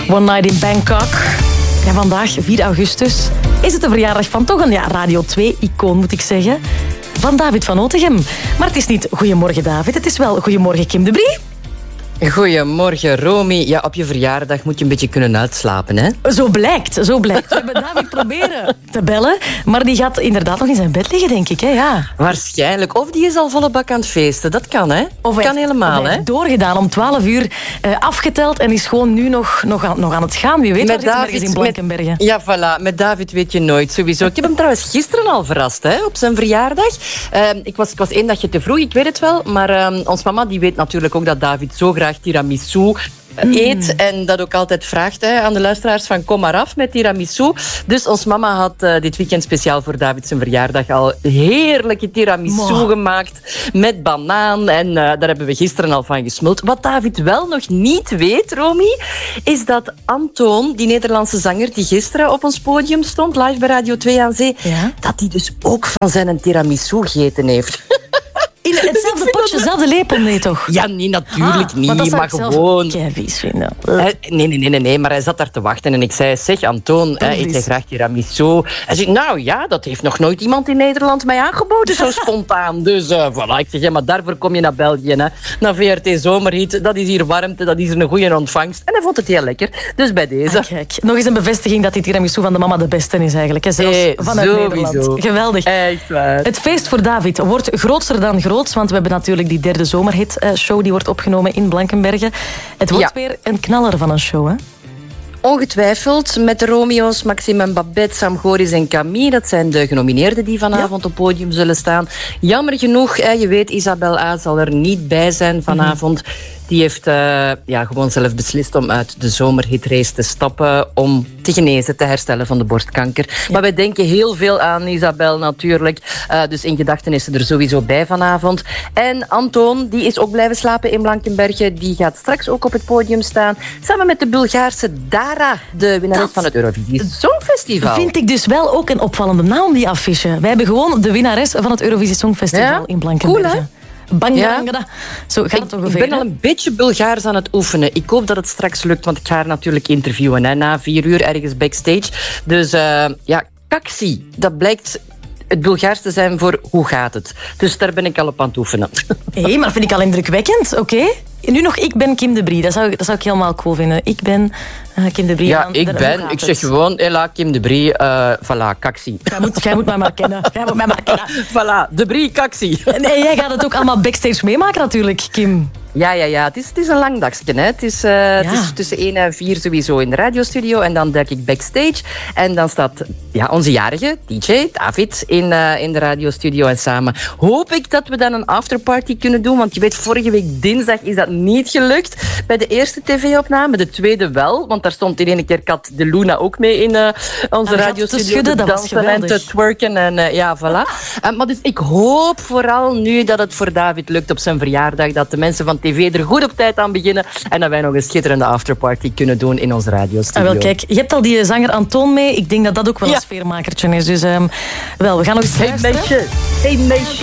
One Night in Bangkok. En vandaag, 4 augustus, is het de verjaardag van toch een Radio 2-icoon, moet ik zeggen. Van David van Otegem. Maar het is niet Goedemorgen David, het is wel Goedemorgen Kim de Brie. Goedemorgen, Romy. Ja, op je verjaardag moet je een beetje kunnen uitslapen, hè? Zo blijkt. We hebben David proberen te bellen, maar die gaat inderdaad nog in zijn bed liggen, denk ik. Hè? Ja. Waarschijnlijk. Of die is al volle bak aan het feesten. Dat kan, hè? Kan helemaal, hè? Doorgedaan om 12 uur afgeteld en is gewoon nu nog aan het gaan. Wie weet waar zit ergens in Blankenbergen. Ja, voilà. Met David weet je nooit, sowieso. Ik heb hem trouwens gisteren al verrast, hè, op zijn verjaardag. Ik was 1 dagje te vroeg, ik weet het wel. Maar ons mama die weet natuurlijk ook dat David zo graag tiramisu eet en dat ook altijd vraagt aan de luisteraars van kom maar af met tiramisu. Dus ons mama had dit weekend speciaal voor David zijn verjaardag al heerlijke tiramisu gemaakt met banaan en daar hebben we gisteren al van gesmuld. Wat David wel nog niet weet, Romy, is dat Antoon, die Nederlandse zanger die gisteren op ons podium stond, live bij Radio 2 aan Zee, dat hij dus ook van zijn tiramisu gegeten heeft. In hetzelfde potje, dezelfde lepel, nee toch? Ja, nee, natuurlijk niet. Maar maar gewoon... vies vinden. Nee, maar hij zat daar te wachten en ik zei, zeg Antoon, eet jij graag tiramisu? Hij zei, nou ja, dat heeft nog nooit iemand in Nederland mij aangeboden, zo spontaan. Dus voilà, ik zeg, ja, maar daarvoor kom je naar België, hè. Naar VRT Zomerhit, dat is hier warmte, dat is een goede ontvangst. En hij vond het heel lekker, dus bij deze. Kijk, nog eens een bevestiging dat die tiramisu van de mama de beste is eigenlijk. Hè? Zelfs vanuit Nederland. Geweldig. Echt waar. Het feest voor David wordt groter dan groot. Want we hebben natuurlijk die 3e zomerhit-show die wordt opgenomen in Blankenbergen. Het wordt weer een knaller van een show, hè? Ongetwijfeld, met de Romeo's, Maxime en Babette, Sam Goris en Camille. Dat zijn de genomineerden die vanavond op podium zullen staan. Jammer genoeg, je weet, Isabel A. zal er niet bij zijn vanavond. Die heeft gewoon zelf beslist om uit de zomerhitrace te stappen om te genezen, te herstellen van de borstkanker. Ja. Maar wij denken heel veel aan Isabel natuurlijk. Dus in gedachten is ze er sowieso bij vanavond. En Antoon, die is ook blijven slapen in Blankenbergen. Die gaat straks ook op het podium staan. Samen met de Bulgaarse Dara, de winnares van het Eurovisie Songfestival. Vind ik dus wel ook een opvallende naam, die affiche. Wij hebben gewoon de winnares van het Eurovisie Songfestival in Blankenbergen. Cool, hè? Bangada. Zo gaat het ongeveer. Ik ben al een beetje Bulgaars aan het oefenen. Ik hoop dat het straks lukt, want ik ga haar natuurlijk interviewen. Hè, na 4 uur ergens backstage. Dus Kaksi, dat blijkt het Bulgaars te zijn voor hoe gaat het. Dus daar ben ik al op aan het oefenen. Hé, maar vind ik al indrukwekkend. Oké. Nu nog ik ben Kim de Brie. Dat zou ik helemaal cool vinden. Ik ben Kim de Brie. Ja, ik zeg gewoon, hela, Kim de Brie, voilà, Kaksi. Jij moet mij maar kennen. Voilà, de Brie, Kaksi. Nee, jij gaat het ook allemaal backstage meemaken natuurlijk, Kim. Ja. Het is een lang dagje. Hè. Het is tussen 1 en 4 sowieso in de radiostudio. En dan duik ik backstage. En dan staat onze jarige DJ, David, in de radiostudio. En samen hoop ik dat we dan een afterparty kunnen doen. Want je weet, vorige week dinsdag is dat niet gelukt. Bij de eerste tv-opname. De tweede wel. Want daar stond in ene keer Kat de Luna ook mee in onze radiostudio. Te dansen en te twerken. En voilà. Maar dus ik hoop vooral nu dat het voor David lukt op zijn verjaardag. Dat de mensen van tv er goed op tijd aan beginnen en dat wij nog een schitterende afterparty kunnen doen in onze radiostudio. Wel, kijk, je hebt al die zanger Antoon mee. Ik denk dat dat ook wel een sfeermakertje is. Dus we gaan nog eens luisteren. Hey meisje.